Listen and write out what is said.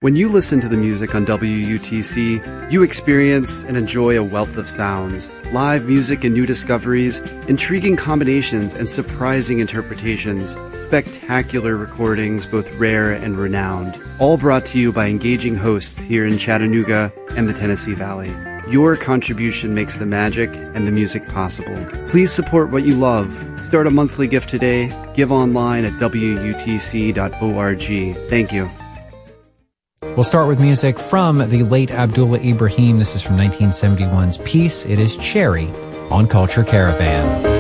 When you listen to the music on WUTC, you experience and enjoy a wealth of sounds, live music and new discoveries, intriguing combinations and surprising interpretations, spectacular recordings, both rare and renowned, all brought to you by engaging hosts here in Chattanooga and the Tennessee Valley. Your contribution makes the magic and the music possible. Please support what you love. Start a monthly gift today. Give online at WUTC.org. Thank you. We'll start with music from the late Abdullah Ibrahim. This is from 1971's piece. It is Cherry on Culture Caravan.